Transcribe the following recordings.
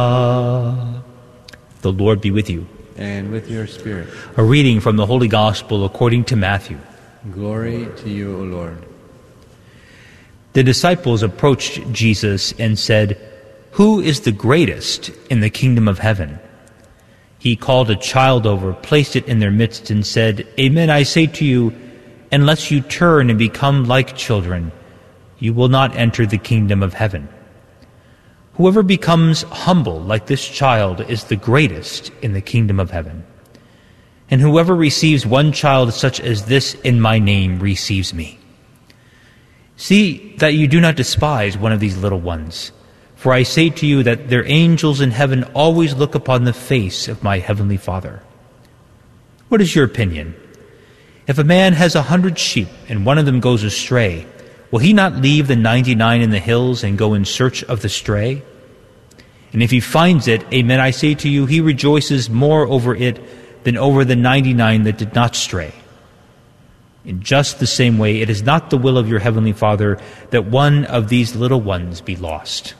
The Lord be with you. And with your spirit. A reading from the Holy Gospel according to Matthew. Glory to you, O Lord. The disciples approached Jesus and said, "Who is the greatest in the kingdom of heaven?" He called a child over, placed it in their midst, and said, "Amen, I say to you, unless you turn and become like children, you will not enter the kingdom of heaven. Whoever becomes humble like this child is the greatest in the kingdom of heaven. And whoever receives one child such as this in my name receives me. See that you do not despise one of these little ones, for I say to you that their angels in heaven always look upon the face of my heavenly Father. What is your opinion? If a man has 100 sheep and one of them goes astray, will he not leave the 99 in the hills and go in search of the stray? And if he finds it, amen, I say to you, he rejoices more over it than over the 99 that did not stray. In just the same way, it is not the will of your heavenly Father that one of these little ones be lost."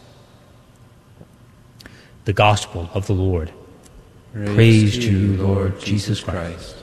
The Gospel of the Lord. Praise to you, Lord Jesus Christ.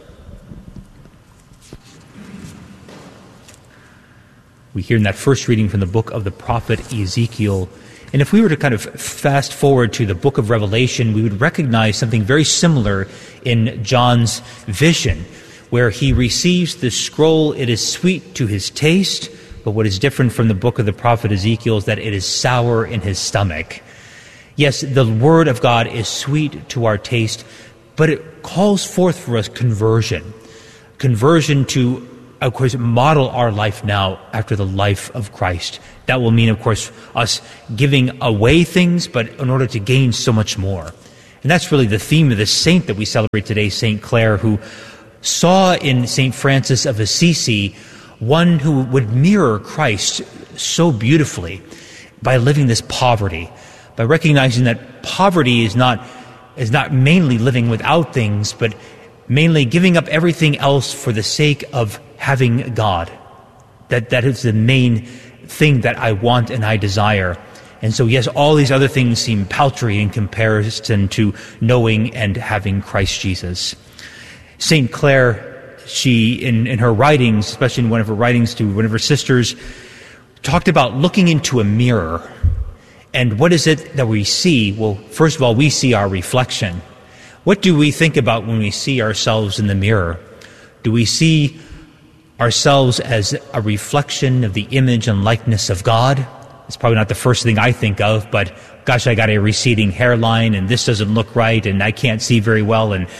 We hear in that first reading from the book of the prophet Ezekiel. And if we were to kind of fast forward to the book of Revelation, we would recognize something very similar in John's vision, where he receives the scroll. It is sweet to his taste, but what is different from the book of the prophet Ezekiel is that it is sour in his stomach. Yes, the word of God is sweet to our taste, but it calls forth for us conversion. Conversion to, of course, model our life now after the life of Christ. That will mean, of course, us giving away things, but in order to gain so much more. And that's really the theme of the saint that we celebrate today, St. Clare, who saw in St. Francis of Assisi one who would mirror Christ so beautifully by living this poverty, by recognizing that poverty is not mainly living without things, but mainly giving up everything else for the sake of having God. That is the main thing that I want and I desire. And so, yes, all these other things seem paltry in comparison to knowing and having Christ Jesus. St. Clare, she, in her writings, especially in one of her writings to one of her sisters, talked about looking into a mirror. And what is it that we see? Well, first of all, we see our reflection. What do we think about when we see ourselves in the mirror? Do we see ourselves as a reflection of the image and likeness of God? It's probably not the first thing I think of, but gosh, I got a receding hairline, and this doesn't look right, and I can't see very well, and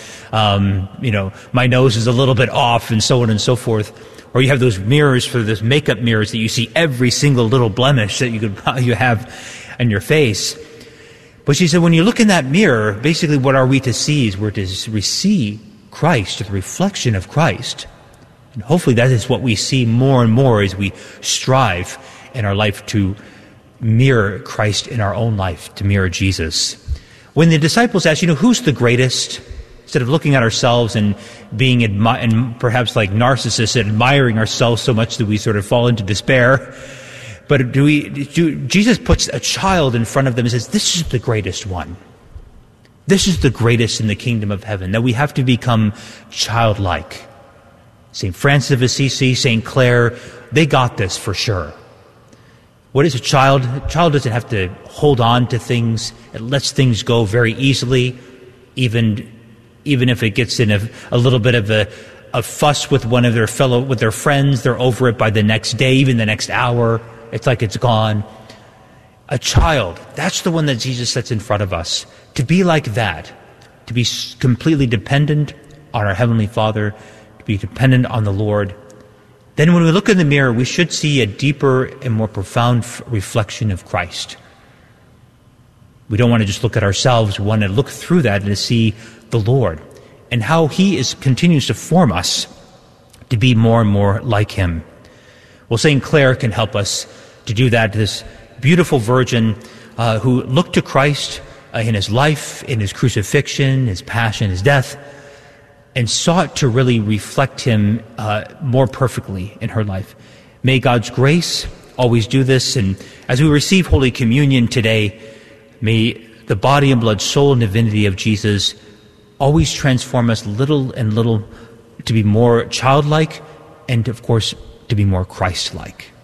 my nose is a little bit off, and so on and so forth. Or you have those mirrors for those makeup mirrors that you see every single little blemish that you have in your face. But she said, when you look in that mirror, basically what are we to see is we're to see Christ, the reflection of Christ. And hopefully that is what we see more and more as we strive in our life to mirror Christ in our own life, to mirror Jesus. When the disciples asked, who's the greatest? Instead of looking at ourselves and being, and perhaps like narcissists, admiring ourselves so much that we sort of fall into despair, but Jesus puts a child in front of them and says, this is the greatest one. This is the greatest in the kingdom of heaven, that we have to become childlike. St. Francis of Assisi, St. Clare, they got this for sure. What is a child? A child doesn't have to hold on to things. It lets things go very easily, even if it gets in a little bit of a fuss with with their friends. They're over it by the next day, even the next hour. It's like it's gone. A child, that's the one that Jesus sets in front of us. To be like that, to be completely dependent on our Heavenly Father, to be dependent on the Lord. Then when we look in the mirror, we should see a deeper and more profound reflection of Christ. We don't want to just look at ourselves. We want to look through that and to see the Lord and how He continues to form us to be more and more like Him. Well, St. Clare can help us to do that. This beautiful virgin who looked to Christ in His life, in His crucifixion, His passion, His death, and sought to really reflect Him more perfectly in her life. May God's grace always do this. And as we receive Holy Communion today, may the body and blood, soul and divinity of Jesus always transform us little and little to be more childlike and, of course, to be more Christ-like.